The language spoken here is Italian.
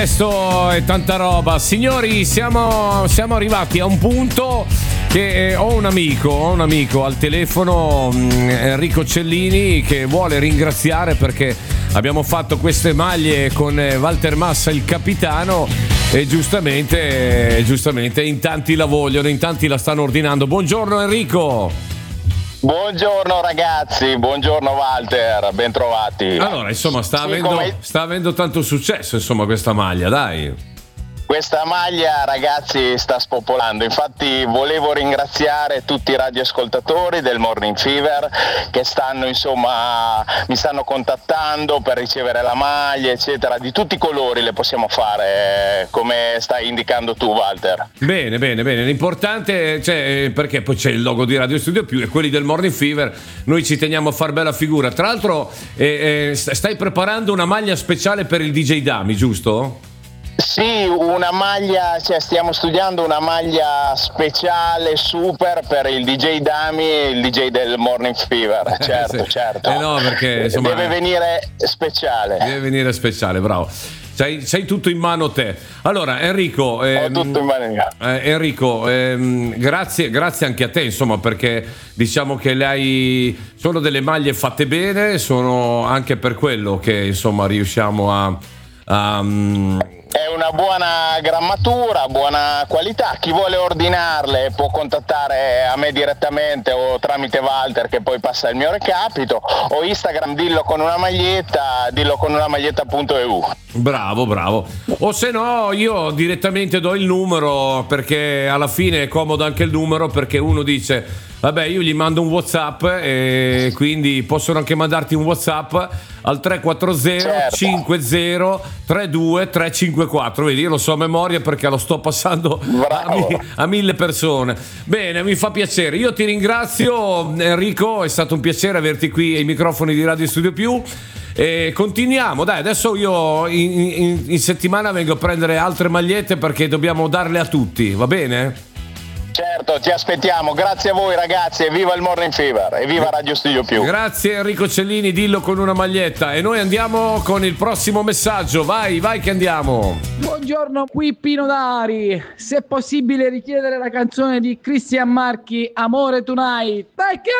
Tiesto e tanta roba. Signori, siamo arrivati a un punto che ho un amico al telefono, Enrico Cellini, che vuole ringraziare perché abbiamo fatto queste maglie con Walter Massa, il capitano, e giustamente in tanti la vogliono, in tanti la stanno ordinando. Buongiorno Enrico. Buongiorno ragazzi, buongiorno Walter, ben trovati. Allora, insomma, sta avendo tanto successo, insomma, questa maglia, dai. Questa maglia, ragazzi, sta spopolando. Infatti volevo ringraziare tutti i radioascoltatori del Morning Fever che mi stanno contattando per ricevere la maglia, eccetera. Di tutti i colori le possiamo fare, come stai indicando tu, Walter. Bene. L'importante, perché poi c'è il logo di Radio Studio Più e quelli del Morning Fever, noi ci teniamo a far bella figura. Tra l'altro, stai preparando una maglia speciale per il DJ Dami, giusto? Sì, una maglia, stiamo studiando una maglia speciale super per il DJ Dami, il DJ del Morning Fever, certo, sì. certo. No, perché insomma deve venire speciale. Bravo. C'hai tutto in mano te. Allora, Enrico, ho tutto in mano mia. Enrico, grazie anche a te, insomma, perché diciamo che sono delle maglie fatte bene, sono anche per quello che insomma riusciamo a È una buona grammatura, buona qualità. Chi vuole ordinarle può contattare a me direttamente o tramite Walter, che poi passa il mio recapito, o Instagram dillo con una maglietta.eu. Bravo. O se no io direttamente do il numero, perché alla fine è comodo anche il numero, perché uno dice vabbè, io gli mando un WhatsApp e quindi possono anche mandarti un WhatsApp al 340 50 32 354. Vedi, io lo so a memoria perché lo sto passando a 1000 persone. Bene, mi fa piacere. Io ti ringrazio Enrico, è stato un piacere averti qui ai microfoni di Radio Studio Più. E continuiamo, dai, adesso io in settimana vengo a prendere altre magliette perché dobbiamo darle a tutti, va bene? Certo, ti aspettiamo. Grazie a voi ragazzi, e viva il Morning Fever e viva Radio Studio Più. Grazie Enrico Cellini, dillo con una maglietta. E noi andiamo con il prossimo messaggio. Vai che andiamo. Buongiorno, qui Pino Dari. Se è possibile richiedere la canzone di Cristian Marchi, Amore Tonight. Dai che